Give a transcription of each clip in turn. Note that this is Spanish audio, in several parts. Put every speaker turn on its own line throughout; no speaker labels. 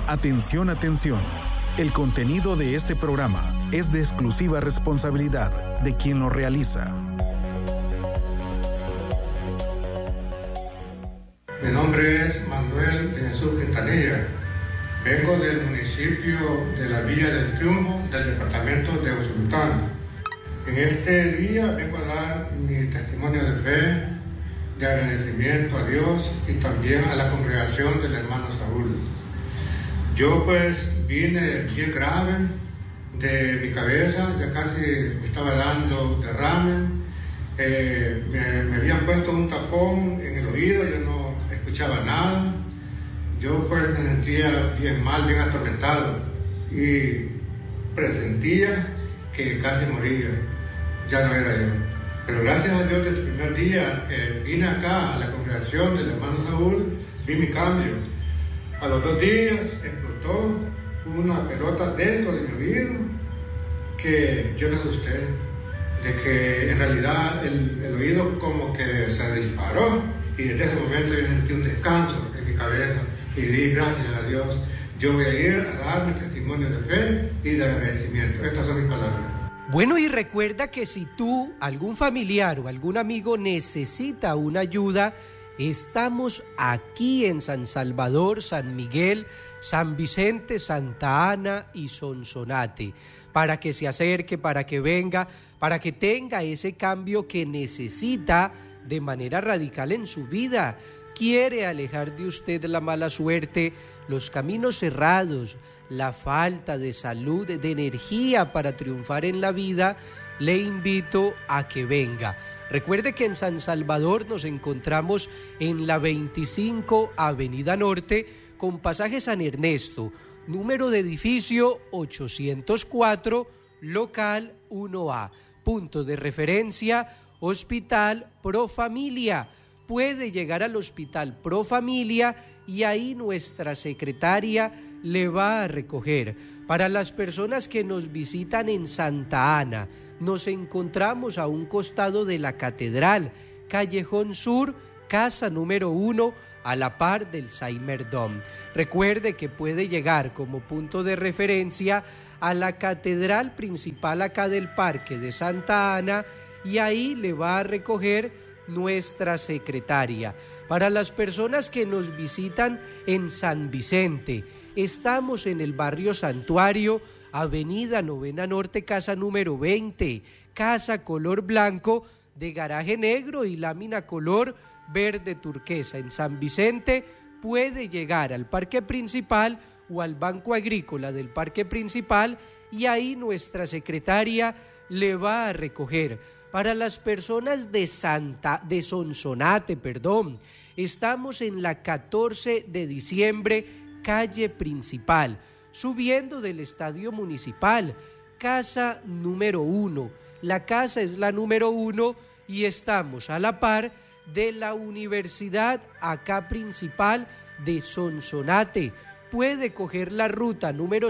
Atención, atención. El contenido de este programa es de exclusiva responsabilidad de quien lo realiza.
Mi nombre es Manuel de Jesús Quintanilla. Vengo del municipio de la Villa del Triunfo, del departamento de Usulután. En este día vengo a dar mi testimonio de fe, de agradecimiento a Dios y también a la congregación del hermano Saúl. Yo pues vine bien grave de mi cabeza, ya casi me estaba dando derrame. Me habían puesto un tapón en el oído, yo no escuchaba nada. Yo pues me sentía bien mal, bien atormentado y presentía que casi moría. Ya no era yo. Pero gracias a Dios, desde el primer día que vine acá a la congregación del hermano Saúl, vi mi cambio. A los 2 días explotó una pelota dentro de mi oído que yo me asusté de que en realidad el oído como que se disparó, y desde ese momento yo sentí un descanso en mi cabeza y di gracias a Dios. Yo voy a ir a dar mi testimonio de fe y de agradecimiento. Estas son mis palabras.
Bueno, y recuerda que si tú, algún familiar o algún amigo necesita una ayuda, estamos aquí en San Salvador, San Miguel, San Vicente, Santa Ana y Sonsonate, para que se acerque, para que venga, para que tenga ese cambio que necesita de manera radical en su vida. Quiere alejar de usted la mala suerte, los caminos cerrados, la falta de salud, de energía para triunfar en la vida. Le invito a que venga. Recuerde que en San Salvador nos encontramos en la 25 Avenida Norte con pasaje San Ernesto, número de edificio 804, local 1A, punto de referencia Hospital Pro Familia. Puede llegar al Hospital Pro Familia y ahí nuestra secretaria le va a recoger. Para las personas que nos visitan en Santa Ana, nos encontramos a un costado de la catedral, Callejón Sur, casa número 1, a la par del Saimerdom. Recuerde que puede llegar como punto de referencia a la catedral principal acá del Parque de Santa Ana y ahí le va a recoger nuestra secretaria. Para las personas que nos visitan en San Vicente, estamos en el barrio Santuario, Avenida Novena Norte, casa número 20, casa color blanco de garaje negro y lámina color verde turquesa. En San Vicente puede llegar al parque principal o al banco agrícola del parque principal y ahí nuestra secretaria le va a recoger. Para las personas de Sonsonate, estamos en la 14 de diciembre, calle principal, subiendo del estadio municipal, casa número 1. La casa es la número 1 y estamos a la par de la universidad acá principal de Sonsonate. Puede coger la ruta número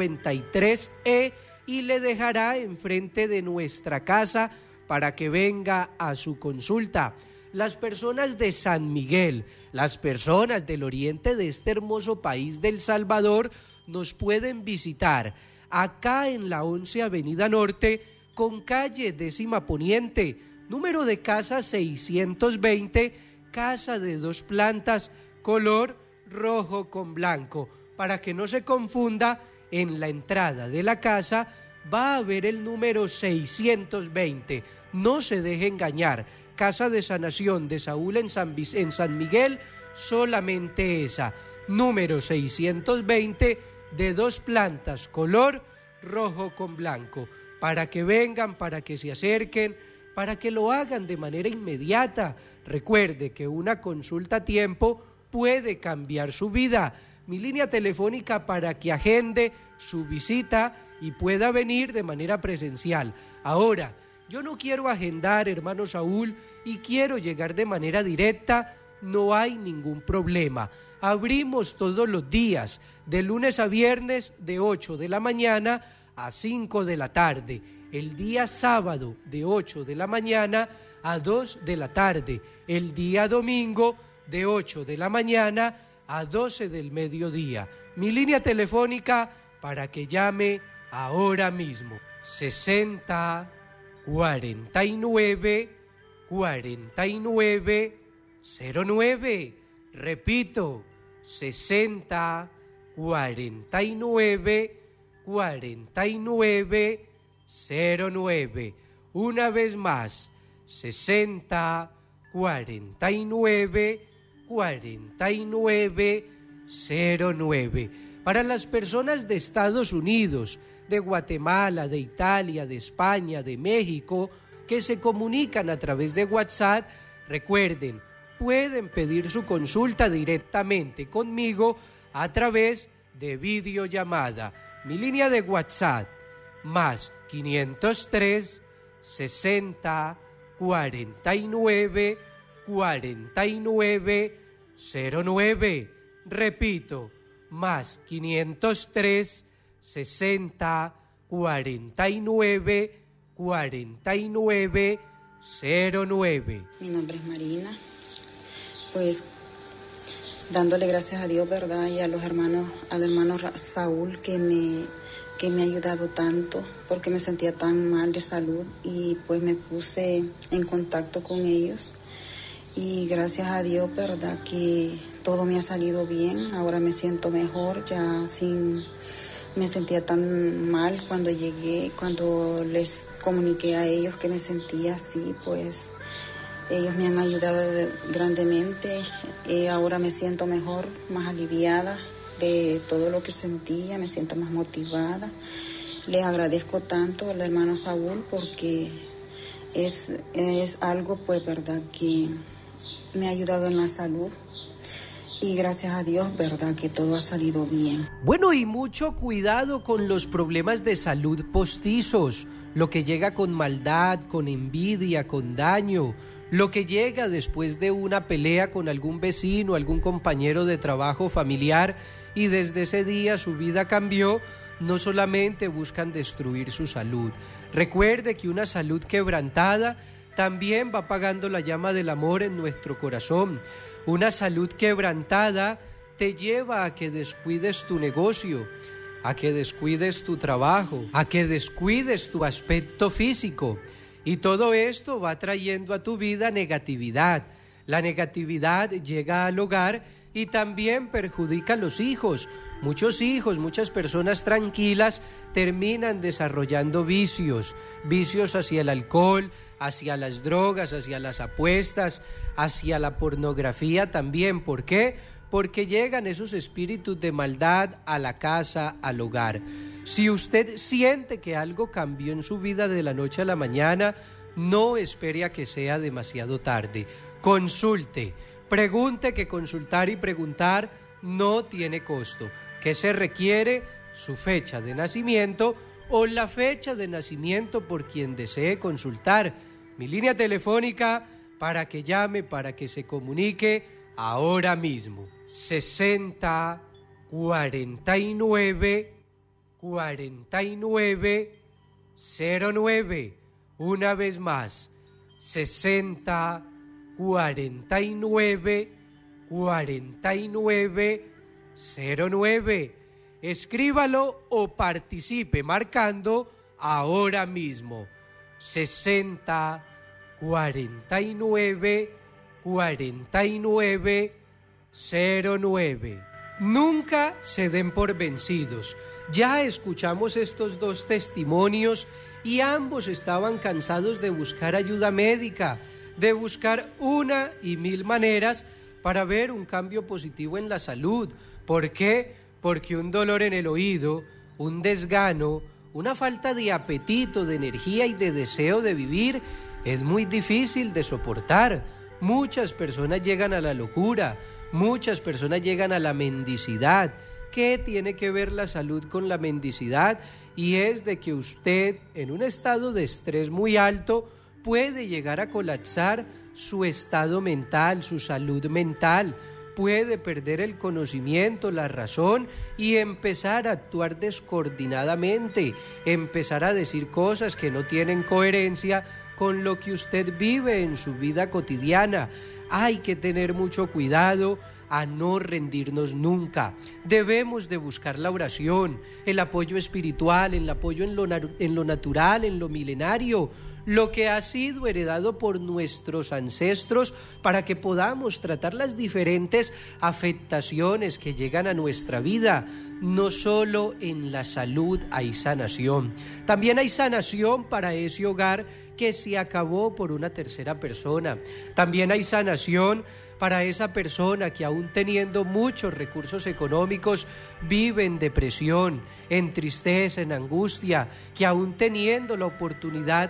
53E y le dejará enfrente de nuestra casa para que venga a su consulta. Las personas de San Miguel, las personas del oriente de este hermoso país del Salvador, nos pueden visitar acá en la 11 Avenida Norte con calle 10ª Poniente, número de casa 620, casa de 2 plantas, color rojo con blanco. Para que no se confunda, en la entrada de la casa va a haber el número 620. No se deje engañar. Casa de Sanación de Saúl en San Miguel, solamente esa. Número 620 de 2 plantas, color rojo con blanco. Para que vengan, para que se acerquen, para que lo hagan de manera inmediata. Recuerde que una consulta a tiempo puede cambiar su vida. Mi línea telefónica para que agende su visita y pueda venir de manera presencial. Ahora, yo no quiero agendar, hermano Saúl, y quiero llegar de manera directa. No hay ningún problema. Abrimos todos los días, de lunes a viernes, de 8 de la mañana a 5 de la tarde. El día sábado, de 8 de la mañana a 2 de la tarde. El día domingo, de 8 de la mañana a 12 del mediodía. Mi línea telefónica para que llame ahora mismo. 60 49 49 09. Repito, 60 49 49 09. Una vez más, 60 49 49 09. Para las personas de Estados Unidos, de Guatemala, de Italia, de España, de México, que se comunican a través de WhatsApp, recuerden, pueden pedir su consulta directamente conmigo a través de videollamada. Mi línea de WhatsApp, más 503 60 49 49 09. Repito, más 503 60 49 49 09.
Mi nombre es Marina, pues dándole gracias a Dios, ¿verdad? Y a los hermanos, al hermano Saúl que me ha ayudado tanto porque me sentía tan mal de salud y pues me puse en contacto con ellos y gracias a Dios, ¿verdad? Que todo me ha salido bien, ahora me siento mejor, me sentía tan mal cuando llegué, cuando les comuniqué a ellos que me sentía así, pues ellos me han ayudado grandemente, ahora me siento mejor, más aliviada de todo lo que sentía, me siento más motivada. Les agradezco tanto al hermano Saúl porque es algo, pues, verdad, que me ha ayudado en la salud. Y gracias a Dios, verdad, que todo ha salido bien.
Bueno, y mucho cuidado con los problemas de salud postizos, lo que llega con maldad, con envidia, con daño, lo que llega después de una pelea con algún vecino, algún compañero de trabajo familiar, y desde ese día su vida cambió. No solamente buscan destruir su salud. Recuerde que una salud quebrantada también va apagando la llama del amor en nuestro corazón. Una salud quebrantada te lleva a que descuides tu negocio, a que descuides tu trabajo, a que descuides tu aspecto físico. Y todo esto va trayendo a tu vida negatividad. La negatividad llega al hogar y también perjudica a los hijos. Muchos hijos, muchas personas tranquilas terminan desarrollando vicios hacia el alcohol, hacia las drogas, hacia las apuestas, hacia la pornografía también. ¿Por qué? Porque llegan esos espíritus de maldad a la casa, al hogar. Si usted siente que algo cambió en su vida de la noche a la mañana, no espere a que sea demasiado tarde. Consulte, pregunte, que consultar y preguntar no tiene costo. ¿Qué se requiere? Su fecha de nacimiento o la fecha de nacimiento por quien desee consultar. Mi línea telefónica para que llame, para que se comunique ahora mismo. 60 49 49 09. Una vez más, 60 49 49 09. Escríbalo o participe marcando ahora mismo. 60 49 49 09. Nunca se den por vencidos. Ya escuchamos estos dos testimonios y ambos estaban cansados de buscar ayuda médica, de buscar una y mil maneras para ver un cambio positivo en la salud. ¿Por qué? Porque un dolor en el oído, un desgano, una falta de apetito, de energía y de deseo de vivir es muy difícil de soportar. Muchas personas llegan a la locura, muchas personas llegan a la mendicidad. ¿Qué tiene que ver la salud con la mendicidad? Y es de que usted, en un estado de estrés muy alto, puede llegar a colapsar su estado mental, su salud mental. Puede perder el conocimiento, la razón y empezar a actuar descoordinadamente, empezar a decir cosas que no tienen coherencia con lo que usted vive en su vida cotidiana. Hay que tener mucho cuidado, a no rendirnos nunca. Debemos de buscar la oración, el apoyo espiritual, el apoyo en lo natural, en lo milenario, lo que ha sido heredado por nuestros ancestros para que podamos tratar las diferentes afectaciones que llegan a nuestra vida. No solo en la salud hay sanación, también hay sanación para ese hogar que se acabó por una tercera persona. También hay sanación para esa persona que aún teniendo muchos recursos económicos vive en depresión, en tristeza, en angustia, que aún teniendo la oportunidad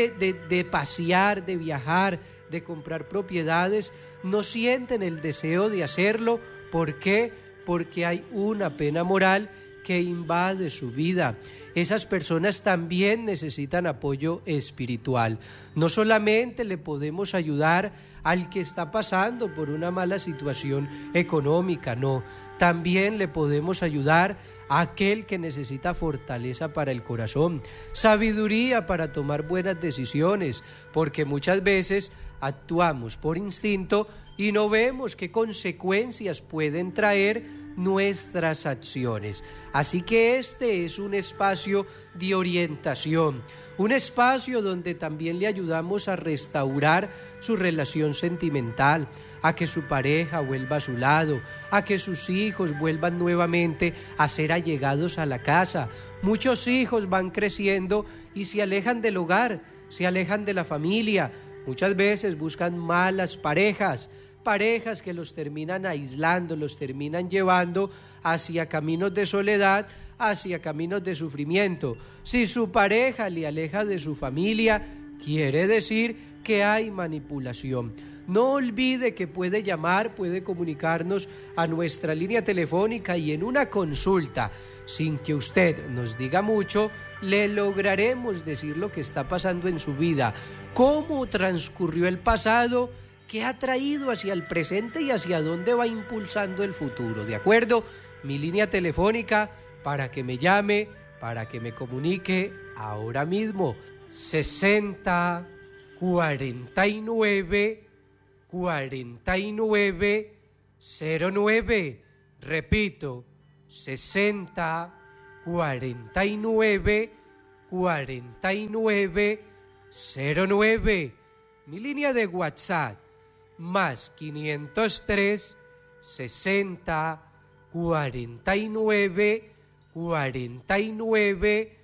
de pasear, de viajar, de comprar propiedades, no sienten el deseo de hacerlo. ¿Por qué? Porque hay una pena moral que invade su vida. Esas personas también necesitan apoyo espiritual. No solamente le podemos ayudar al que está pasando por una mala situación económica, no, también le podemos ayudar a aquel que necesita fortaleza para el corazón, sabiduría para tomar buenas decisiones, porque muchas veces actuamos por instinto y no vemos qué consecuencias pueden traer nuestras acciones. Así que este es un espacio de orientación, un espacio donde también le ayudamos a restaurar su relación sentimental, a que su pareja vuelva a su lado, a que sus hijos vuelvan nuevamente a ser allegados a la casa. Muchos hijos van creciendo y se alejan del hogar, se alejan de la familia. Muchas veces buscan malas parejas que los terminan aislando, los terminan llevando hacia caminos de soledad, hacia caminos de sufrimiento. Si su pareja le aleja de su familia, quiere decir que hay manipulación. No olvide que puede llamar, puede comunicarnos a nuestra línea telefónica y en una consulta, sin que usted nos diga mucho, le lograremos decir lo que está pasando en su vida, cómo transcurrió el pasado, qué ha traído hacia el presente y hacia dónde va impulsando el futuro, ¿de acuerdo? Mi línea telefónica para que me llame, para que me comunique ahora mismo, 60 49 49 09, repito, 60 49 49 09, mi línea de WhatsApp, más 503 60 49 49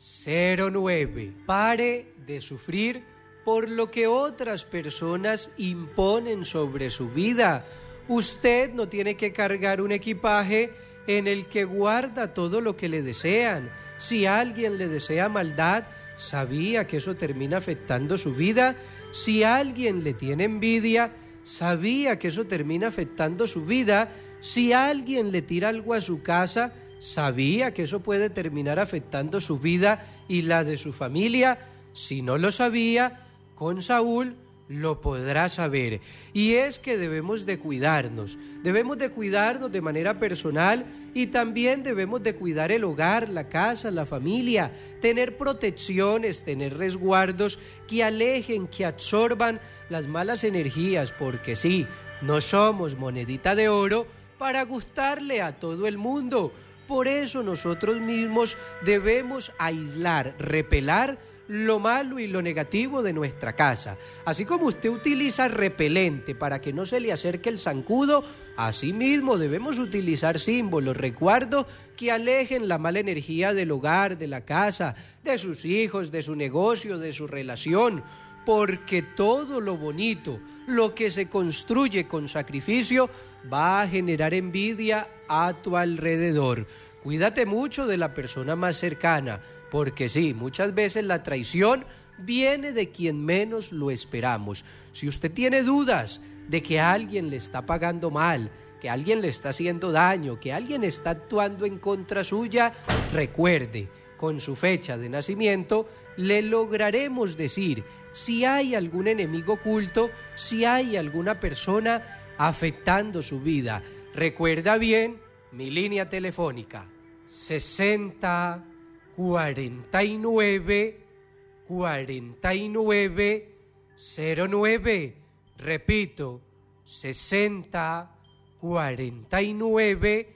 09. Pare de sufrir por lo que otras personas imponen sobre su vida. Usted no tiene que cargar un equipaje en el que guarda todo lo que le desean. Si alguien le desea maldad, ¿sabía que eso termina afectando su vida? Si alguien le tiene envidia, ¿sabía que eso termina afectando su vida? Si alguien le tira algo a su casa, ¿sabía que eso puede terminar afectando su vida y la de su familia? Si no lo sabía, con Saúl lo podrá saber. Y es que debemos de cuidarnos de manera personal y también debemos de cuidar el hogar, la casa, la familia, tener protecciones, tener resguardos que alejen, que absorban las malas energías, porque sí, no somos monedita de oro para gustarle a todo el mundo. Por eso nosotros mismos debemos aislar, repelar lo malo y lo negativo de nuestra casa. Así como usted utiliza repelente para que no se le acerque el zancudo, así mismo debemos utilizar símbolos, recuerdos que alejen la mala energía del hogar, de la casa, de sus hijos, de su negocio, de su relación, porque todo lo bonito, lo que se construye con sacrificio, va a generar envidia a tu alrededor. Cuídate mucho de la persona más cercana, porque sí, muchas veces la traición viene de quien menos lo esperamos. Si usted tiene dudas de que alguien le está pagando mal, que alguien le está haciendo daño, que alguien está actuando en contra suya, recuerde, con su fecha de nacimiento le lograremos decir si hay algún enemigo oculto, si hay alguna persona afectando su vida. Recuerda bien mi línea telefónica, 60 49 49 09, repito, 60 49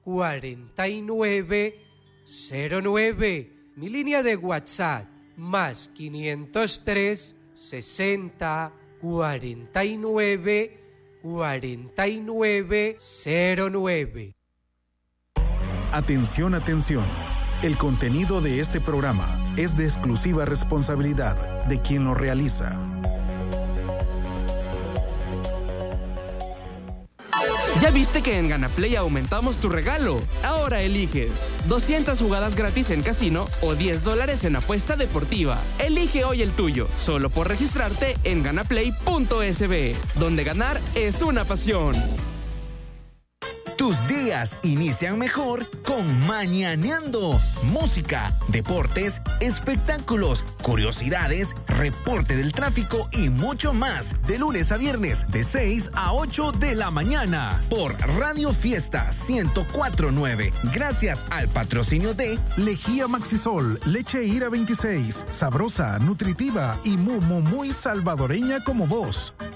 49 09. Mi línea de WhatsApp, más 503 60 49 49 09.
Atención, atención. El contenido de este programa es de exclusiva responsabilidad de quien lo realiza.
¿Ya viste que en GanaPlay aumentamos tu regalo? Ahora eliges 200 jugadas gratis en casino o $10 en apuesta deportiva. Elige hoy el tuyo, solo por registrarte en ganaplay.sb, donde ganar es una pasión.
Tus días inician mejor con Mañaneando. Música, deportes, espectáculos, curiosidades, reporte del tráfico y mucho más. De lunes a viernes, de 6 a 8 de la mañana. Por Radio Fiesta 104.9. Gracias al patrocinio de
Lejía Maxisol, leche Ira 26, sabrosa, nutritiva y muy salvadoreña como vos.